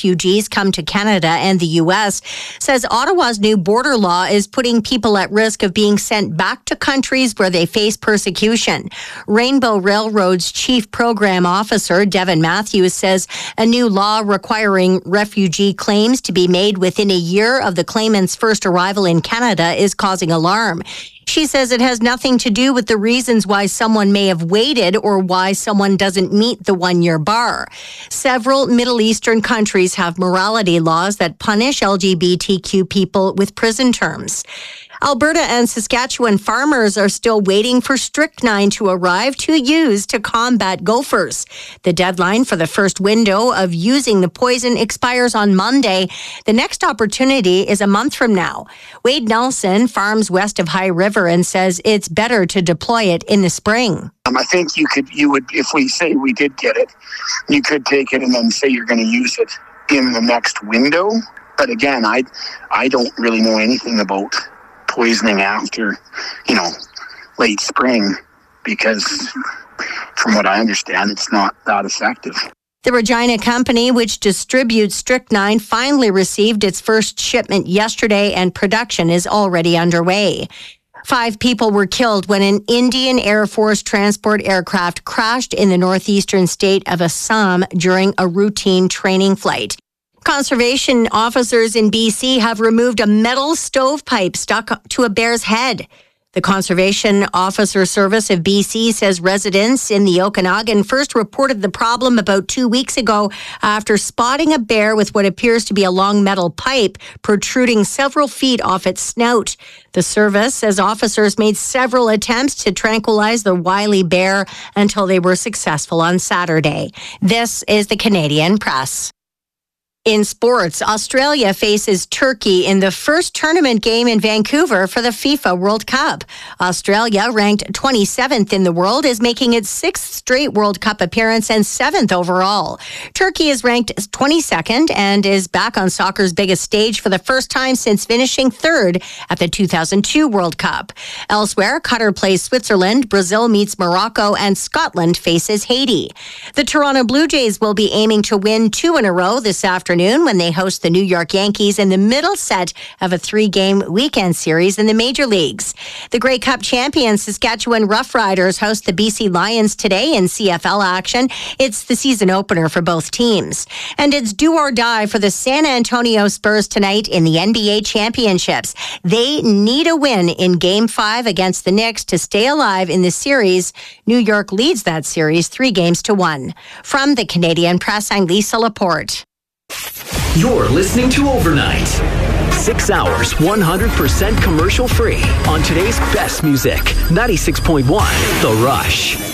refugees come to Canada and the U.S., says Ottawa's new border law is putting people at risk of being sent back to countries where they face persecution. Rainbow Railroad's Chief Program Officer, Devin Matthews, says a new law requiring refugee claims to be made within a year of the claimant's first arrival in Canada is causing alarm. She says it has nothing to do with the reasons why someone may have waited or why someone doesn't meet the one-year bar. Several Middle Eastern countries have morality laws that punish LGBTQ people with prison terms. Alberta and Saskatchewan farmers are still waiting for strychnine to arrive to use to combat gophers. The deadline for the first window of using the poison expires on Monday. The next opportunity is a month from now. Wade Nelson farms west of High River and says it's better to deploy it in the spring. I think you would, if we say we did get it, you could take it and then say you're going to use it in the next window. But again, I don't really know anything about poisoning after, late spring, because from what I understand, it's not that effective. The Regina Company, which distributes strychnine, finally received its first shipment yesterday, and production is already underway. 5 people were killed when an Indian Air Force transport aircraft crashed in the northeastern state of Assam during a routine training flight. Conservation officers in BC have removed a metal stovepipe stuck to a bear's head. The Conservation Officer Service of BC says residents in the Okanagan first reported the problem about 2 weeks ago after spotting a bear with what appears to be a long metal pipe protruding several feet off its snout. The service says officers made several attempts to tranquilize the wily bear until they were successful on Saturday. This is the Canadian Press. In sports, Australia faces Turkey in the first tournament game in Vancouver for the FIFA World Cup. Australia, ranked 27th in the world, is making its 6th straight World Cup appearance and 7th overall. Turkey is ranked 22nd and is back on soccer's biggest stage for the first time since finishing 3rd at the 2002 World Cup. Elsewhere, Qatar plays Switzerland, Brazil meets Morocco, and Scotland faces Haiti. The Toronto Blue Jays will be aiming to win 2 in a row this afternoon when they host the New York Yankees in the middle set of a 3-game weekend series in the major leagues. The Grey Cup champion Saskatchewan Roughriders host the BC Lions today in CFL action. It's the season opener for both teams. And it's do or die for the San Antonio Spurs tonight in the NBA Championships. They need a win in Game 5 against the Knicks to stay alive in the series. New York leads that series 3-1. From the Canadian Press, I'm Lisa Laporte. You're listening to Overnight. 6 hours, 100% commercial free on today's best music. 96.1 The Rush.